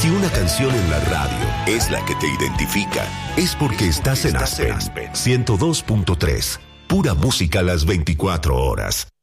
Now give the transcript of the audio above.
Si una canción en la radio es la que te identifica, es porque estás en Aspen 102.3. Pura música las 24 horas.